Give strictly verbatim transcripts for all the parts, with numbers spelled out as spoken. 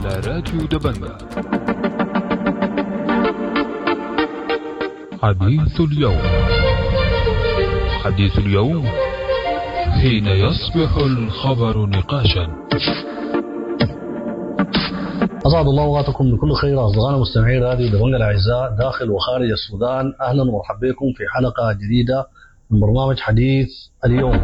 على راديو دبنجة. حديث اليوم. حديث اليوم حين يصبح الخبر نقاشا. أسعد الله أوقاتكم بكل خير أصدقائنا مستمعي راديو دبنجة الأعزاء داخل وخارج السودان. أهلا ومرحبا بكم في حلقة جديدة من برنامج حديث اليوم.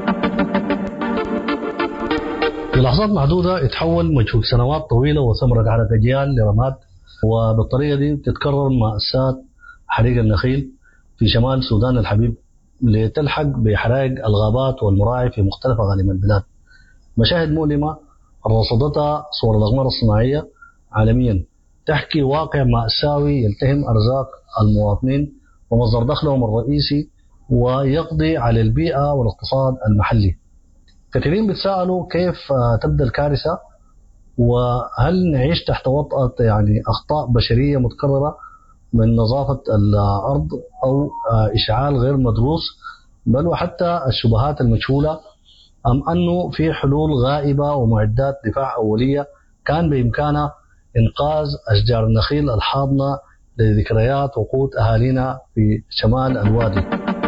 في لحظات محدودة يتحول مجهود سنوات طويلة وثمرة على أجيال لرماد، وبالطريقة دي تتكرر مأساة حريق النخيل في شمال السودان الحبيب لتلحق بحرائق الغابات والمراعي في مختلف أقاليم البلاد. مشاهد مؤلمة رصدتها صور الأقمار الصناعية عالميا تحكي واقع مأساوي يلتهم أرزاق المواطنين ومصدر دخلهم الرئيسي ويقضي على البيئة والاقتصاد المحلي. كثيرين بيتساءلوا كيف تبدأ الكارثة، وهل نعيش تحت وطأة يعني أخطاء بشرية متكررة من نظافة الأرض أو إشعال غير مدروس، بل وحتى الشبهات المجهولة، أم أنه في حلول غائبة ومعدات دفاع أولية كان بإمكانها إنقاذ أشجار النخيل الحاضنة لذكريات وقود أهالينا في شمال الوادي.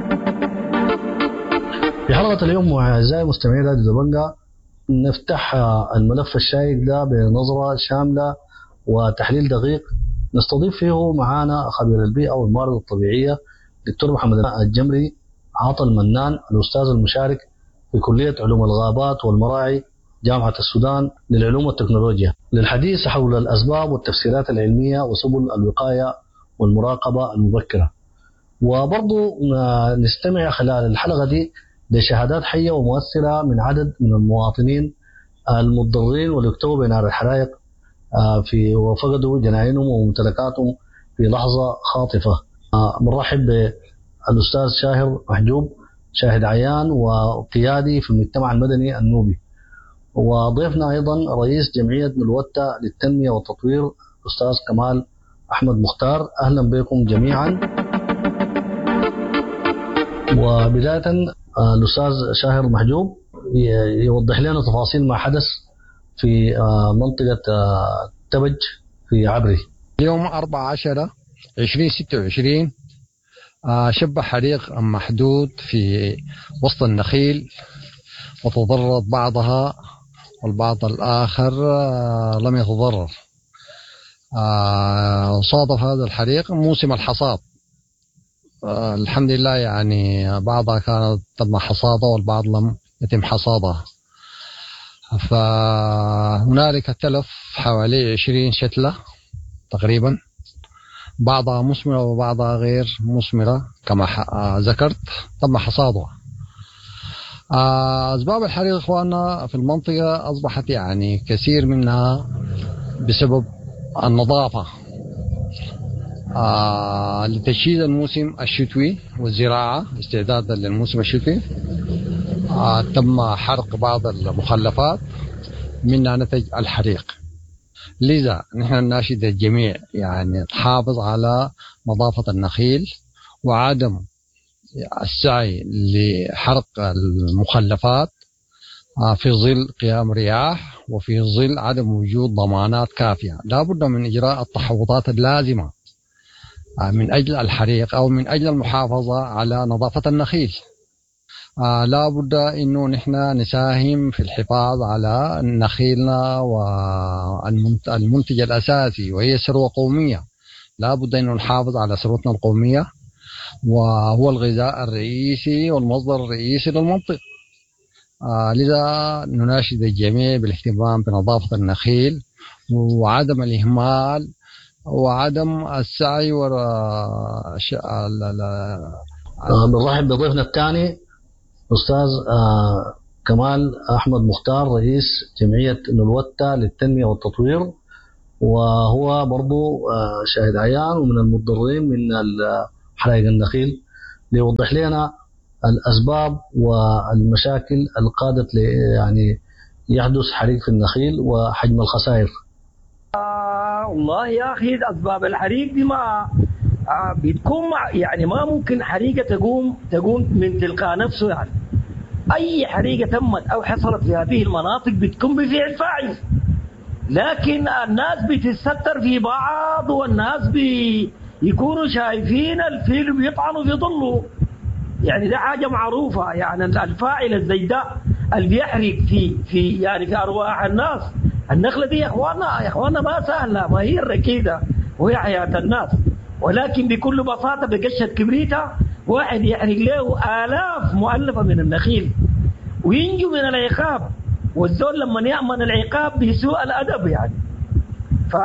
في حلقة اليوم أعزائي مستمعي راديو دبنجة نفتح الملف الشائك ده بنظرة شاملة وتحليل دقيق. نستضيف فيه معانا خبير البيئة والموارد الطبيعية دكتور محمد الجمري عاطل منان، الأستاذ المشارك في كلية علوم الغابات والمراعي جامعة السودان للعلوم والتكنولوجيا، للحديث حول الأسباب والتفسيرات العلمية وسبل الوقاية والمراقبة المبكرة. وبرضو نستمع خلال الحلقة دي لشهادات حية ومؤثرة من عدد من المواطنين المتضررين واللي اكتووا بنار الحرائق في وفقدوا جناينهم وممتلكاتهم في لحظة خاطفة. بنرحب بالأستاذ شاهر محجوب، شاهد عيان وقيادي في المجتمع المدني النوبي، وضيفنا أيضا رئيس جمعية نلوتة للتنمية والتطوير الأستاذ كمال أحمد مختار. أهلا بكم جميعا. وبداية الأستاذ شاهر محجوب يوضح لنا تفاصيل ما حدث في منطقة تبج في عبري. يوم أربعة عشر عشرين ستة وعشرين شب حريق محدود في وسط النخيل، وتضررت بعضها والبعض الآخر لم يتضرر. صادف هذا الحريق موسم الحصاد، الحمد لله، يعني بعضها كانت تم حصادها والبعض لم يتم حصادها. فهنالك تلف حوالي عشرين شتلة تقريبا، بعضها مثمرة وبعضها غير مثمرة كما ذكرت تم حصادها. أسباب الحريق إخواننا في المنطقة أصبحت يعني كثير منها بسبب النظافة آه لتجهيز الموسم الشتوي والزراعة استعدادا للموسم الشتوي. آه تم حرق بعض المخلفات منها نتج الحريق. لذا نحن نناشد الجميع يعني تحافظ على نظافة النخيل وعدم السعي لحرق المخلفات آه في ظل قيام رياح وفي ظل عدم وجود ضمانات كافية. لا بد من إجراء التحوطات اللازمة من أجل الحريق أو من أجل المحافظة على نظافة النخيل. آه لا بد إنه نحن نساهم في الحفاظ على نخيلنا والمنتج الأساسي وهي ثروة قومية. لا بد إنه نحافظ على ثروتنا القومية، وهو الغذاء الرئيسي والمصدر الرئيسي للمنطقة. آه لذا نناشد الجميع بالاهتمام بنظافة النخيل وعدم الإهمال وعدم السعي وراء ش... لا لا بنرحب بضيفنا الثاني أستاذ آه كمال أحمد مختار، رئيس جمعية نلوتة للتنمية والتطوير، وهو برضو آه شاهد عيان ومن المتضررين من حرائق النخيل، ليوضح لنا الأسباب والمشاكل القادة يعني يحدث حريق في النخيل وحجم الخسائر. والله يا أخي أسباب الحريق دي ما بتكون يعني ما ممكن حريقة تقوم تقوم من تلقاء نفسه. يعني أي حريقة تمت أو حصلت في هذه المناطق بتكون بفعل فاعل. لكن الناس بتستر في بعض، والناس بيكونوا شايفين الفيل بيطعنوا في ظله. يعني ده حاجة معروفة. يعني الفاعل زي ده اللي بيحرق في في يعني في أرواح الناس. النخلة دي يا إخوانا يا إخوانا ما سهلة، ما هي الركيدة وهي حياة الناس. ولكن بكل بساطة بقشة كبريتة واحد يحرق له آلاف مؤلفة من النخيل وينجو من العقاب. والزول لما يأمن العقاب بسوء الأدب يعني. ف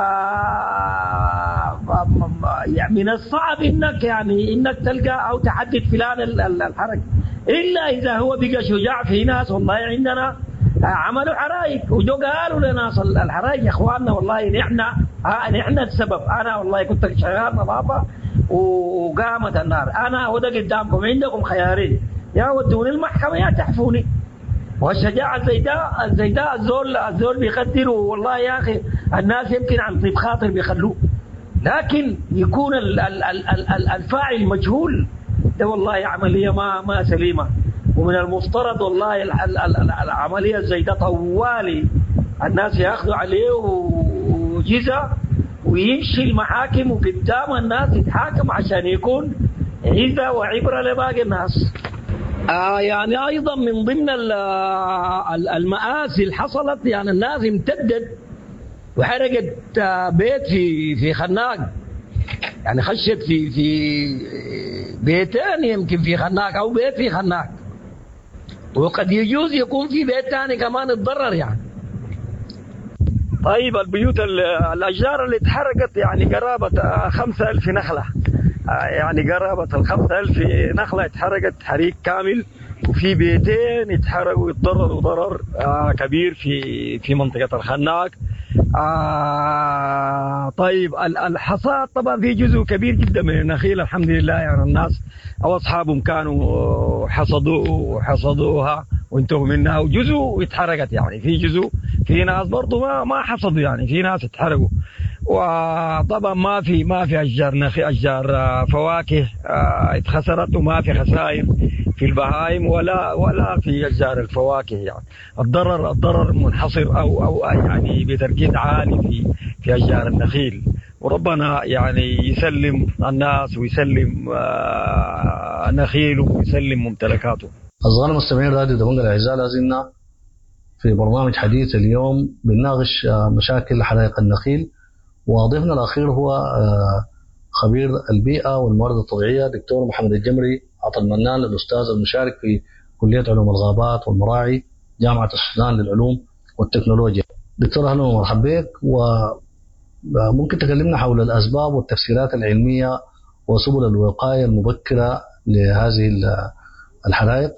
يعني من الصعب انك يعني انك تلقى او تحدد فلان الحركه، الا اذا هو بقى شجاع. في ناس والله عندنا عملوا حرايق وجو قالوا لناس الحرايق يا اخواننا والله نحن نحن السبب. انا والله كنت شغال نظافه وقامت النار، انا وده قدامكم عندكم خيارين، يا ودوني المحكمه يا تحفوني. والشجاعة زي ده زي ده الزول الزول بيقدروا والله يا أخي. الناس يمكن عن طيب خاطر بيخلوه، لكن يكون ال ال ال الفاعل مجهول، ده والله عملية ما ما سليمة. ومن المفترض والله ال ال ال العملية زي ده طوالي الناس يأخذوا عليه وجزء ويمشي المحاكم وقدام الناس يتحاكم عشان يكون عزة وعبرة لباقي الناس. آه يعني أيضا من ضمن المآسي اللي حصلت، يعني الناس امتدت وحرقت بيت في في خناق. يعني خشت في في بيتين يمكن في خناق أو بيت في خناق، وقد يجوز يكون في بيت ثاني كمان اتضرر يعني. طيب البيوت الأشجار اللي اتحرقت يعني قرابة خمسة ألف نخلة، يعني قرابة الخمسة ألف نخلة اتحرقت حريق كامل، وفي بيتين اتحرقوا اتضرروا ضرر آه كبير في في منطقة الخناق. آه طيب الحصاد طبعا في جزء كبير جدا من النخيل الحمد لله، يعني الناس أو أصحابهم كانوا حصدوا وحصدوها وانتهوا منها، وجزء اتحرقت. يعني في جزء في ناس برضو ما ما حصدوا، يعني في ناس اتحرقوا. وطبعا ما في ما في اشجار نخيل اشجار فواكه اتخسرت، وما في خسائر في البهائم ولا ولا في اشجار الفواكه. يعني الضرر الضرر منحصر او او يعني بتركيز عالي في في اشجار النخيل. وربنا يعني يسلم الناس ويسلم نخيله ويسلم ممتلكاته. أصغر المستمعين راديو دبنجة الأعزاء، لازلنا في برنامج حديث اليوم بنناقش مشاكل حرائق النخيل، وضيفنا الأخير هو خبير البيئة والموارد الطبيعية دكتور محمد الجمري عطا المنان، الأستاذ المشارك في كلية علوم الغابات والمراعي جامعة السودان للعلوم والتكنولوجيا. دكتور أهلا ومرحبا بك، وممكن تكلمنا حول الأسباب والتفسيرات العلمية وسبل الوقاية المبكرة لهذه الحرائق،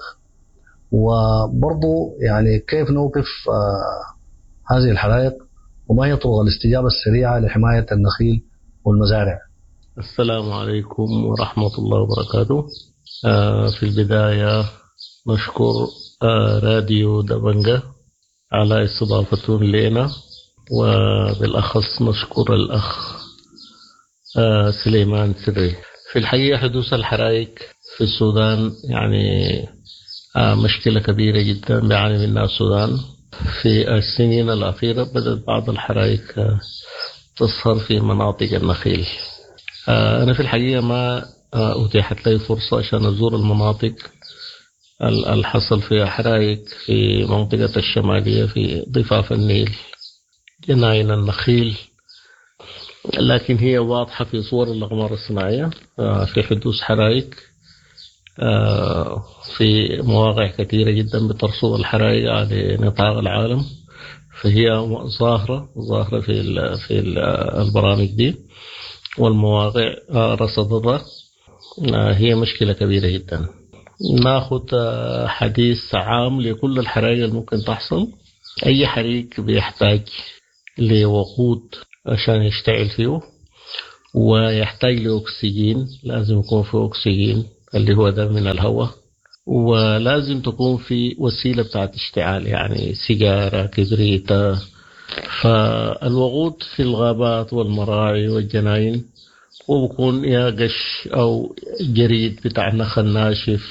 وبرضو يعني كيف نوقف هذه الحرائق، وما هي طرق الاستجابة السريعة لحماية النخيل والمزارع. السلام عليكم ورحمة الله وبركاته. آه في البداية نشكر آه راديو دبنجة على استضافتهم لنا، وبالأخص نشكر الأخ آه سليمان سري. في الحقيقة حدوث الحرائق في السودان يعني آه مشكلة كبيرة جدا بيعاني منها السودان. في السنين الأخيرة بدأت بعض الحرائق تظهر في مناطق النخيل. أنا في الحقيقة ما أتيحت لي فرصة عشان أزور المناطق الحصل فيها حرائق في منطقة الشمالية في ضفاف النيل جناين النخيل، لكن هي واضحة في صور الأقمار الصناعية في حدوث حرائق في مواقع كثيرة جدا بترصد الحرائق على نطاق العالم. فهي ظاهرة ظاهرة في ال في ال البرامج دي والمواقع رصدتها. هي مشكلة كبيرة جدا. ناخذ حديث عام لكل الحرائق الممكن تحصل. أي حريق بيحتاج لوقود عشان يشتعل فيه، ويحتاج لأكسجين، لازم يكون في أكسجين اللي هو ده من الهواء، ولازم تكون في وسيلة بتاعت اشتعال يعني سيجارة كبريتة. فالوقود في الغابات والمراعي والجناين وبكون يا قش أو جريد بتاع نخل ناشف.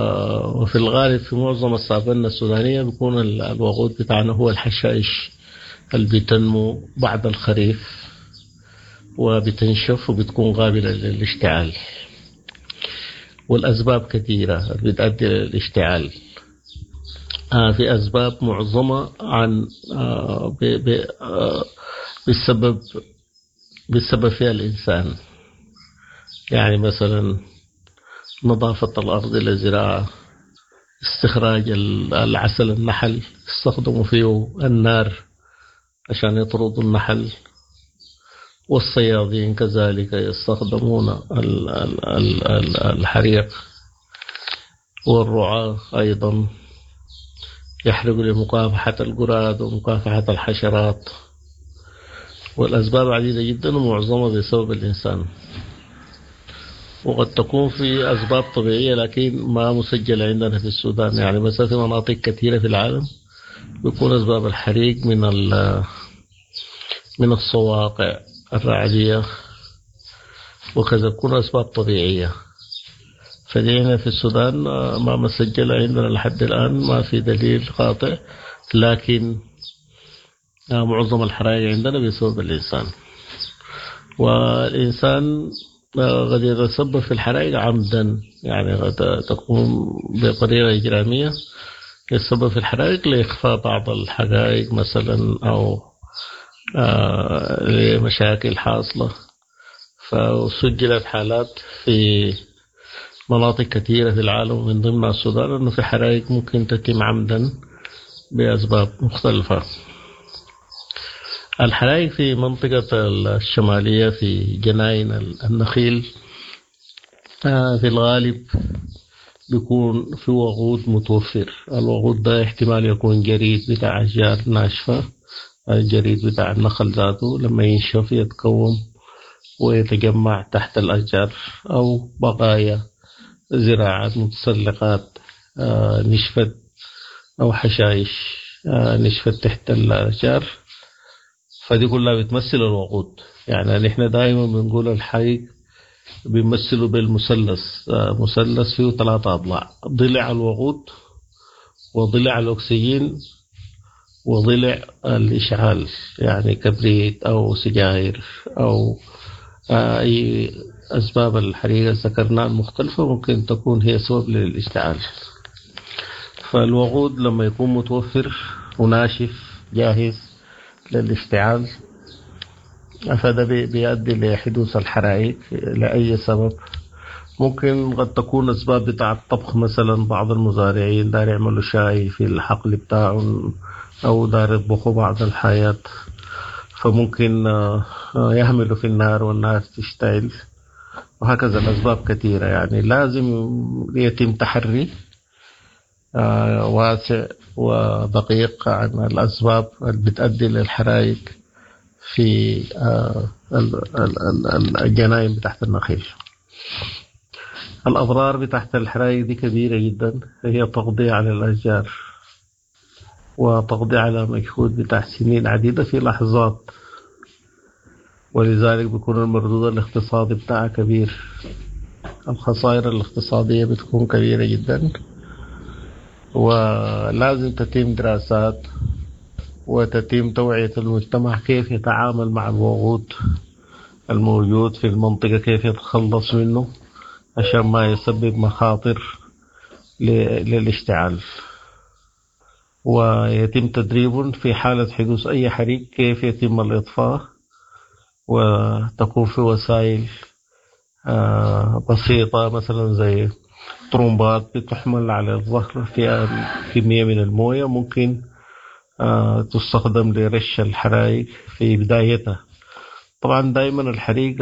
آه وفي الغالب في معظم الصابنة السودانية بيكون الوقود بتاعنا هو الحشائش اللي بتنمو بعد الخريف وبتنشف وبتكون قابلة للاشتعال. والأسباب كثيرة بتؤدي للاشتعال. آه في أسباب معظمة عن آه آه بالسبب بالسبب فيها الإنسان، يعني مثلا نظافة الأرض للزراعة، استخراج العسل النحل، استخدموا فيه النار عشان يطردوا النحل، والصيادين كذلك يستخدمون الحريق، والرعاة أيضا يحرقوا لمكافحة الجراد ومكافحة الحشرات. والأسباب عديدة جدا ومعظمها بسبب الإنسان، وقد تكون في أسباب طبيعية لكن ما مسجلة عندنا في السودان. يعني مثلا في مناطق كثيرة في العالم بيكون أسباب الحريق من من الصواقع الرعدية، وكذا تكون أسباب طبيعية. فدينا في السودان ما مسجل عندنا لحد الآن، ما في دليل قاطع، لكن معظم الحرائق عندنا بسبب الإنسان. والإنسان قد يتسبب في الحرائق عمدا، يعني قد تكون بطريقة إجرامية يتسبب في الحرائق لإخفاء بعض الحقائق مثلا، أو آه لمشاكل حاصلة. فسجلت حالات في مناطق كثيرة في العالم من ضمن السودان أنه في حرائق ممكن تتم عمدا بأسباب مختلفة. الحرائق في منطقة الشمالية في جناين النخيل آه في الغالب بيكون في وقود متوفر. الوقود ده احتمال يكون جريد بتاع أشجار ناشفة، الجريد بتاع النخل ذاته لما ينشف يتكون ويتجمع تحت الأشجار، أو بقايا زراعات متسلقات آه نشفت، أو حشائش آه نشفت تحت الأشجار، فدي كلها بتمثل الوقود. يعني نحن دائما بنقول الحريق بيمثلوا بالمثلث، آه مثلث فيه ثلاثة أضلاع: ضلع الوقود، وضلع الأكسجين، وضلع الإشعال، يعني كبريت أو سجاير أو أي أسباب الحريق ذكرناها المختلفة ممكن تكون هي سبب للاشتعال. فالوقود لما يكون متوفر وناشف جاهز للاشتعال فده بيؤدي لحدوث الحرائق لأي سبب. ممكن قد تكون أسباب بتاع الطبخ، مثلا بعض المزارعين دار يعملوا شاي في الحقل بتاعهم أو دار يطبخوا بعض الحاجات، فممكن يهملوا في النار والنار تشتعل، وهكذا الأسباب كثيرة. يعني لازم يتم تحري واسع ودقيق عن الأسباب اللي بتؤدي للحرائق في الجناين بتاعت النخيل. الأضرار بتاعت الحرائق دي كبيرة جدا، هي تقضي على الأشجار وتقضي على مجهود بتاع سنين عديدة في لحظات، ولذلك بيكون المردود الاقتصادي بتاعها كبير. الخسائر الاقتصادية بتكون كبيرة جدا، ولازم تتم دراسات وتتم توعية المجتمع كيف يتعامل مع الوقود الموجود في المنطقة، كيف يتخلص منه عشان ما يسبب مخاطر للاشتعال. ويتم تدريب في حالة حدوث أي حريق كيف يتم الإطفاء، وتكون في وسائل بسيطة مثلا زي طرمبات بتحمل على الظهر فيها كمية من الموية ممكن تستخدم لرش الحرائق في بدايتها. طبعا دائما الحريق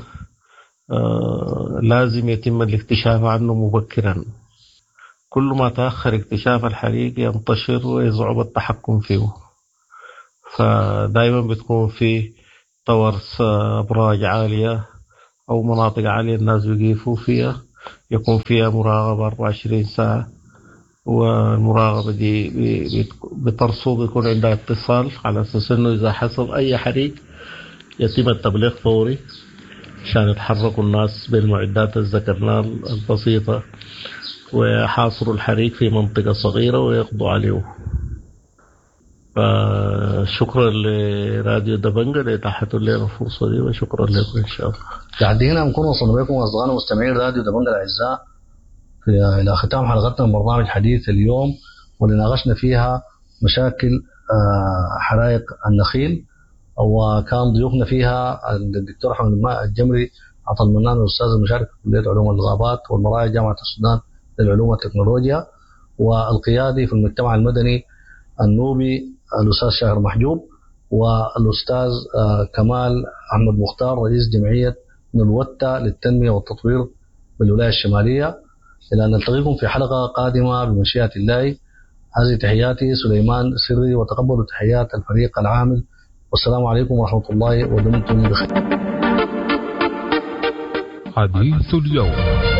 لازم يتم الاكتشاف عنه مبكرا، كل ما تأخر اكتشاف الحريق ينتشر ويصعب التحكم فيه. فدائما بتكون في طورس أبراج عالية أو مناطق عالية الناس بيقفوا فيها، يكون فيها مراقبة أربعة وعشرين ساعة، والمراقبة دي بترصد يكون عندها اتصال على أساس أنه إذا حصل أي حريق يتم التبليغ فوري عشان يتحركوا الناس بالمعدات الذكرناها البسيطة ويحاصروا الحريق في منطقة صغيرة ويقضوا عليه. فشكرا لراديو دبنجة لإتاحته لنا الفرصة دي، وشكرا لكم إن شاء الله. لحد هنا نكون وصلنا بكم أصدقائنا مستمعين راديو دبنجة الأعزاء في إلى ختام حلقتنا من برنامج حديث اليوم، واللي ناقشنا فيها مشاكل حرائق النخيل، وكان ضيوفنا فيها الدكتور أحمد الجمري عطا المنان الأستاذ المشارك في كلية علوم الغابات والمراعي جامعة السودان للعلوم والتكنولوجيا، والقيادي في المجتمع المدني النوبي الأستاذ شاهر محجوب، والأستاذ كمال أحمد مختار رئيس جمعية نلوتة للتنمية والتطوير بالولاية الشمالية. إلى أن نلتقيكم في حلقة قادمة بمشيئة الله. هذه تحياتي سليمان سري، وتقبلوا تحيات الفريق العامل، والسلام عليكم ورحمة الله ودمتم بخير. حديث اليوم.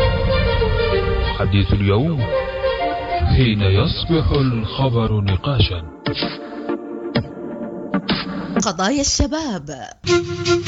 حديث اليوم حين يصبح الخبر نقاشا. قضايا الشباب.